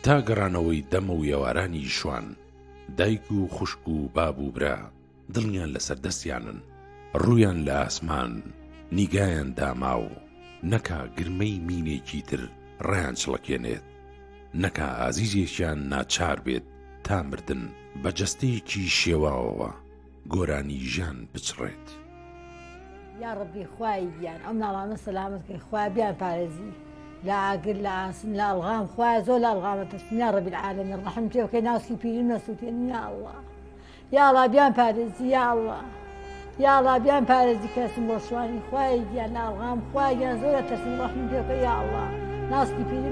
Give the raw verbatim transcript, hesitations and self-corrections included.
تا گەڕانەوەی دەمە و ئێوارانی شوان، دایک و خوشک و باب و برا دڵنیان لەسەر دەستیانن، ڕوویان لە ئاسمان نیگایان داماو، نەکا گرمەی مینێکی تر ڕیان چڵەکێنێت، نەکا ئازیزێکیان ناچار بێت تا مردن بە جەستەیەکی شێواوەوە گۆرانی ژیان بچڕێت. یا ڕەبی خوای گیان ئەم ناڵانە سەلامت کەی خوای بیان پارێزی لە ئاگر لە ئاسن لە ئەڵغام خوای زۆر لە ئەڵغامە ترسم یا ڕەبی العالەمین ڕەحم پێ بکەی ناسکی پیریم نەسووتێنی یا ئەڵڵا یا ئەڵڵا بیان پارێزی یا ئەڵڵا یا ئەڵڵا بیان پارێزی کەسم بۆ شوانی خوای گیان لە ئەڵغام خوای گیان زۆرە ترسم ڕەحم پێ بکەی یا ئەڵڵا ناسکی پیریم